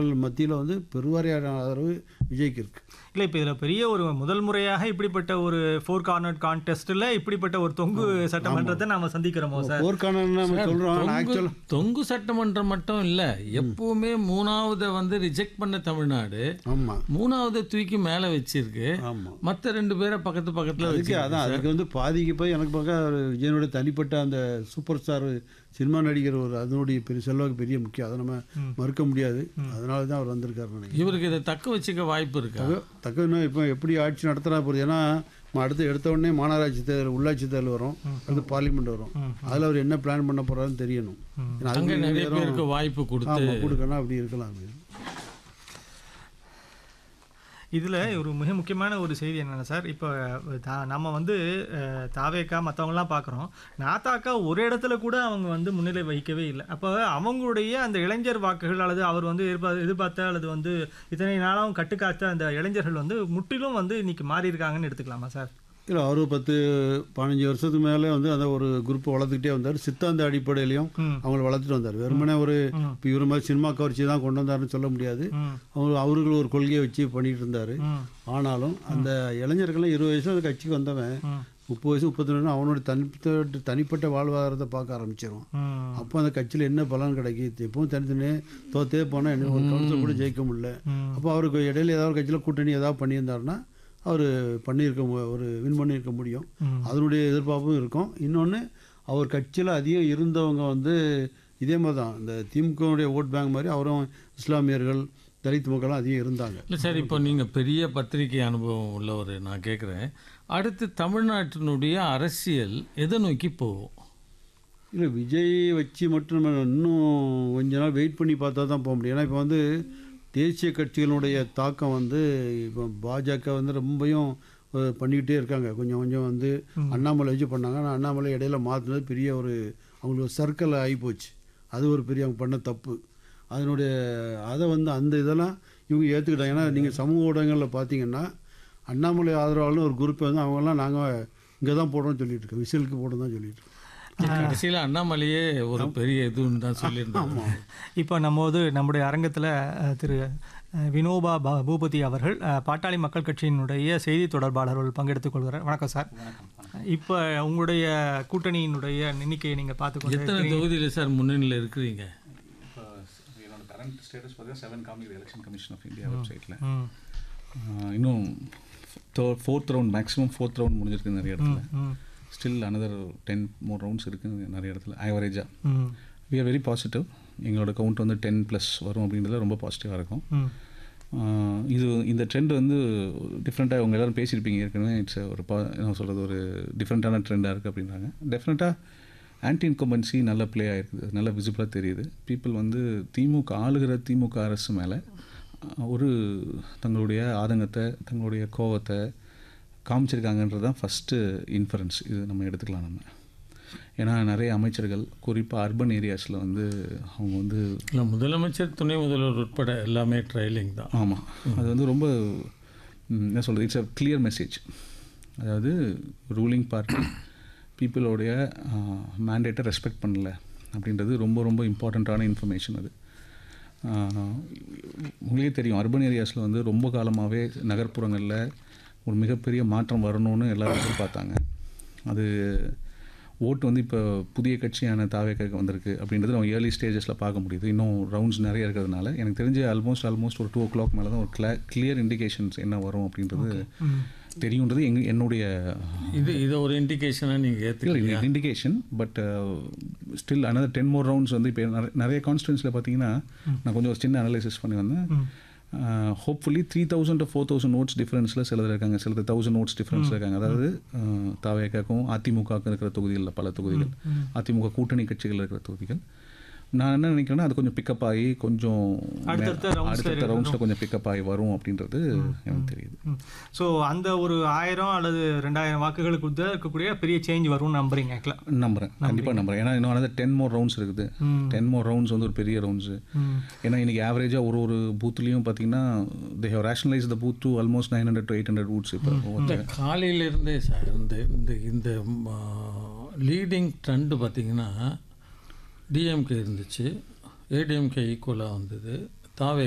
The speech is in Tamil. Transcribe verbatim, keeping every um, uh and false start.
இளைஞர்கள் மத்தியில் வந்து பெருவாரியான ஆதரவு விஜய்க்கு இருக்குது. இல்லை, இப்போ இதில் பெரிய ஒரு முதல் முறையாக இப்படிப்பட்ட ஒரு ஃபோர் கார்னர் கான்டெஸ்ட்டில் இப்படிப்பட்ட ஒரு தொங்கு சட்டமன்றத்தை நாம் சந்திக்கிறோமோ சார்? ஃபோர் கார்னர் நம்ம சொல்கிறோம். ஆக்சுவலாக தொங்கு சட்டமன்றம் மட்டும் இல்லை, எப்பவுமே மூணாவதை வந்து ரிஜெக்ட் பண்ண தமிழ்நாடு ஆமாம் மூணாவதை தூக்கி மேலே வச்சிருக்கு. ஆமாம், மற்ற ரெண்டு பேரை பக்கத்து பக்கத்தில் வச்சு அதான் அதுக்கு வந்து பாதிக்கு போய் எனக்கு பார்க்க விஜயனுடைய தனிப்பட்ட அந்த சூப்பர் ஸ்டார் சினிமா நடிகர் ஒரு அதனுடைய பெரிய செல்வாக்கு பெரிய முக்கியம், அதை நம்ம மறுக்க முடியாது. அதனால தான் அவர் வந்திருக்காரு நினைக்கிறேன். இவருக்கு இதை தக்க வச்சுக்க வாய்ப்பு இருக்கா? தக்கன்னா இப்போ எப்படி ஆட்சி நடத்துகிறா போகுது. ஏன்னா அடுத்து எடுத்த உடனே மாநகராட்சி தேர்தல், உள்ளாட்சி தேர்தல் வரும், அடுத்து பார்லிமெண்ட் வரும். அதில் அவர் என்ன பிளான் பண்ண போகிறாருன்னு தெரியணும். அங்கே நிறைய பேருக்கு வாய்ப்பு கொடுத்து கொடுக்கணும், அப்படி இருக்கலாம். அப்படி இதில் ஒரு மிக முக்கியமான ஒரு செய்தி என்னென்னா சார், இப்போ தா நம்ம வந்து தாவேக்கா மற்றவங்களாம் பார்க்குறோம், நாத்தாக்கா ஒரு இடத்துல கூட அவங்க வந்து முன்னிலை வகிக்கவே இல்லை. அப்போ அவங்களுடைய அந்த இளைஞர் வாக்குகள் அல்லது அவர் வந்து எதிர்பார்த்த எதிர்பார்த்த அல்லது வந்து இத்தனை நாளாகவும் கட்டுக்காத்த அந்த இளைஞர்கள் வந்து முற்றிலும் வந்து இன்றைக்கி மாறி இருக்காங்கன்னு எடுத்துக்கலாமா சார்? இல்லை, அவர் பத்து பதினஞ்சு வருஷத்துக்கு மேலே வந்து அந்த ஒரு குரூப்பை வளர்த்துக்கிட்டே வந்தார். சித்தாந்த அடிப்படையிலையும் அவங்களை வளர்த்துட்டு வந்தார். வெறுமனே ஒரு இப்போ இவர் மாதிரி சினிமா கவர்ச்சி தான் கொண்டு வந்தாருன்னு சொல்ல முடியாது. அவங்க அவர்கள் ஒரு கொள்கையை வச்சு பண்ணிகிட்டு இருந்தார். ஆனாலும் அந்த இளைஞர்கள்லாம் இருபது வயசு அந்த கட்சிக்கு வந்தவன் முப்பது வயசு முப்பத்தி ரெண்டு அவனுடைய தனிப்பட்ட தனிப்பட்ட வாழ்வாதாரத்தை பார்க்க ஆரம்பிச்சிடும். அப்போ அந்த கட்சியில் என்ன பலன் கிடைக்கிது? எப்பவும் தனித்தனியே தோத்தே போனால் என்ன ஒரு கவுன்சில் கூட ஜெயிக்க முடியல. அப்போ அவருக்கு இடையில ஏதாவது கட்சியில் கூட்டணி ஏதாவது பண்ணியிருந்தாருன்னா அவர் பண்ணியிருக்க ஒரு வின் பண்ணியிருக்க முடியும். அதனுடைய எதிர்பார்ப்பும் இருக்கும். இன்னொன்று, அவர் கட்சியில் அதிகம் இருந்தவங்க வந்து இதே மாதிரி தான் இந்த திமுகவுடைய ஓட் பேங்க் மாதிரி அவரும் இஸ்லாமியர்கள், தலித் மக்களும் அதிகம் இருந்தாங்க. இல்லை சார், இப்போ நீங்கள் பெரிய பத்திரிகை அனுபவம் உள்ளவர், நான் கேட்குறேன், அடுத்து தமிழ்நாட்டினுடைய அரசியல் எதை நோக்கி போகும்? இல்லை, விஜய் வச்சு மட்டும் இன்னும் கொஞ்ச நாள் வெயிட் பண்ணி பார்த்தா தான் போக முடியும். ஏன்னா இப்போ வந்து தேசிய கட்சிகளுடைய தாக்கம் வந்து இப்போ பாஜக வந்து ரொம்பவும் பண்ணிக்கிட்டே இருக்காங்க. கொஞ்சம் கொஞ்சம் வந்து அண்ணாமலை வச்சு பண்ணாங்க. ஆனால் அண்ணாமலை இடையில மாற்றினது பெரிய ஒரு அவங்களுக்கு சர்க்கிள் ஆகிப்போச்சு. அது ஒரு பெரிய அவங்க பண்ண தப்பு. அதனுடைய அதை வந்து அந்த இதெல்லாம் இவங்க ஏற்றுக்கிட்டாங்க. ஏன்னா நீங்கள் சமூக ஊடகங்களில் பார்த்தீங்கன்னா அண்ணாமலை ஆதரவாளர்னு ஒரு குரூப்பை வந்து அவங்கெல்லாம் நாங்கள் இங்கே தான் போடுறோம்னு சொல்லிட்டு இருக்கோம், விசிலுக்கு போடுறோம் தான் சொல்லிட்டு இருக்கோம். கடைசியில் அண்ணாமலையே ஒரு பெரிய இதுன்னு தான் சொல்லியிருந்தாங்க. இப்போ நம்ம வந்து நம்முடைய அரங்கத்தில் திரு வினோபா பூபதி அவர்கள் பாட்டாளி மக்கள் கட்சியினுடைய செய்தி தொடர்பாளர்கள் பங்கெடுத்துக் கொள்கிறார். வணக்கம் சார். இப்போ உங்களுடைய கூட்டணியினுடைய எண்ணிக்கையை நீங்கள் பார்த்துக்கொண்டு எத்தனை தொகுதியில் சார் முன்னணியில் இருக்கிறீங்க? இப்போ என்னோட கரண்ட் ஸ்டேட்டஸ் பார்த்தீங்கன்னா செவன் காமிக்குது எலெக்ஷன் கமிஷன் ஆஃப் இந்தியா வெப்சைட்டில். இன்னும் fourth round maximum fourth round முடிஞ்சிருக்கு நிறைய இடத்துல. ஸ்டில் அனதர் டென் மோர் ரவுண்ட்ஸ் இருக்குது நிறைய இடத்துல ஆவரேஜாக. We are very positive. எங்களோட கவுண்ட் வந்து டென் ப்ளஸ் வரும் அப்படின்றதுல ரொம்ப பாசிட்டிவாக இருக்கும். இது இந்த ட்ரெண்ட் வந்து டிஃப்ரெண்ட்டாக அவங்க எல்லோரும் பேசியிருப்பீங்க ஏற்கனவே. இட்ஸ் ஒரு பா என்ன சொல்கிறது, ஒரு டிஃப்ரெண்ட்டான ட்ரெண்டாக இருக்குது அப்படின்றாங்க. டெஃபினட்டாக ஆன்டி இன்கம்பன்சி நல்ல ப்ளே ஆகிருக்குது, நல்ல விசிபிளாக தெரியுது. பீப்புள் வந்து திமுக ஆளுகிற திமுக அரசு மேலே ஒரு தங்களுடைய ஆதங்கத்தை, தங்களுடைய கோபத்தை காமிச்சிருக்காங்கன்றது தான் ஃபஸ்ட்டு இன்ஃபரன்ஸ். இது நம்ம எடுத்துக்கலாம் நம்ம. ஏன்னா நிறைய அமைச்சர்கள் குறிப்பாக அர்பன் ஏரியாஸில் வந்து அவங்க வந்து இல்லை, முதலமைச்சர் துணை முதல்வர் உட்பட எல்லாமே ட்ரையலிங் தான். ஆமாம், அது வந்து ரொம்ப என்ன சொல்கிறது, இட்ஸ் அ கிளியர் மெசேஜ். அதாவது ரூலிங் பார்ட்டி பீப்புளோடைய மேண்டேட்டை ரெஸ்பெக்ட் பண்ணல அப்படின்றது ரொம்ப ரொம்ப இம்பார்ட்டண்ட்டான இன்ஃபர்மேஷன். அது உங்களுக்கே தெரியும், அர்பன் ஏரியாஸில் வந்து ரொம்ப காலமாகவே நகர்ப்புறங்களில் ஒரு மிகப்பெரிய மாற்றம் வரணும்னு எல்லாரும் எதிர்பார்த்தாங்க. அது ஓட்டு வந்து இப்போ புதிய கட்சியான தாவேக்காக்கு வந்திருக்கு அப்படின்றது நம்ம ஏர்லி ஸ்டேஜஸில் பார்க்க முடியுது. இன்னும் ரவுண்ட்ஸ் நிறைய இருக்கிறதுனால எனக்கு தெரிஞ்சு ஆல்மோஸ்ட் ஆல்மோஸ்ட் ஒரு டூ ஓ கிளாக் மேலே தான் ஒரு கிளா கிளியர் இண்டிகேஷன்ஸ் என்ன வரும் அப்படின்றது தெரியுன்றது எங்க என்னுடைய இது இதை ஒரு இண்டிகேஷனாக நீங்கள் ஏற்றுக்கல. Indication but still another ten more rounds வந்து இப்போ நிறைய கான்ஸ்டிடன்ஸில் பார்த்தீங்கன்னா நான் கொஞ்சம் ஒரு சின்ன அனலைசிஸ் பண்ணி வந்தேன். Hopefully three thousand to four thousand notes டிஃப்ரென்ஸில் சிலர் இருக்காங்க, சிலர் தௌசண்ட் நோட்ஸ் டிஃப்ரென்ஸில் இருக்காங்க. அதாவது தாவேக்காக்கும் அதிமுகவுக்கும் இருக்கிற தொகுதிகளில் பல தொகுதிகள், அதிமுக கூட்டணி கட்சிகள் இருக்கிற தொகுதிகள். நான் என்ன நினைக்கிறேன்னா அது கொஞ்சம் பிக்கப் ஆகி கொஞ்சம் அடுத்தடுத்த ரவுண்ட்ஸில் கொஞ்சம் பிக்கப் ஆகி வரும் அப்படின்றது எனக்கு தெரியுது. ஸோ அந்த ஒரு ஆயிரம் அல்லது ரெண்டாயிரம் வாக்குகளுக்கு இருக்கக்கூடிய பெரிய சேஞ்ச் வரும்னு நம்புறீங்க? நம்புறேன், கண்டிப்பாக நம்புறேன். ஏன்னா இன்னும் வந்து டென் மோர் ரவுண்ட்ஸ் இருக்குது. டென் மோர் ரவுண்ட்ஸ் வந்து ஒரு பெரிய ரவுண்ட்ஸு. ஏன்னா இன்றைக்கி ஆவரேஜாக ஒரு ஒரு பூத்துலேயும் பார்த்தீங்கன்னா they have rationalise the booth to almost nine hundred to eight hundred booths. இப்போ காலையிலேருந்தே சார் இந்த இந்த இந்த லீடிங் ட்ரெண்டு பார்த்திங்கன்னா டிஎம்கே இருந்துச்சு, ஏடிஎம்கே ஈக்குவலாக வந்தது, தாவே